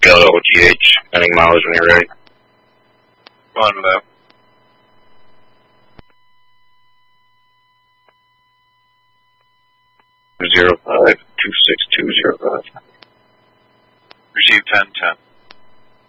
LGH, ending mileage when you're ready. Go on with that. Zero 5 26205. Receive 1010.